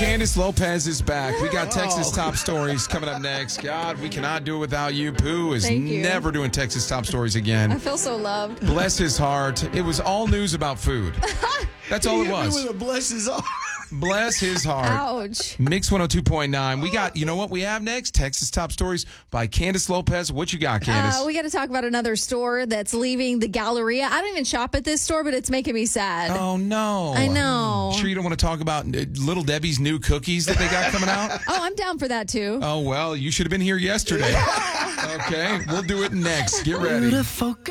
Candace Lopez is back. We got Texas Top Stories coming up next. God, we cannot do it without you. Pooh is never doing Texas Top Stories again. I feel so loved. Bless his heart. It was all news about food. That's all it was. With a bless his heart. Bless his heart. Ouch. Mix 102.9. We got, you know what we have next? Texas Top Stories by Candace Lopez. What you got, Candace? We got to talk about another store that's leaving the Galleria. I don't even shop at this store, but it's making me sad. Oh, no. I know. Sure you don't want to talk about Little Debbie's new cookies that they got coming out? Oh, I'm down for that, too. Oh, well, you should have been here yesterday. Okay, we'll do it next. Get ready. Beautiful girl.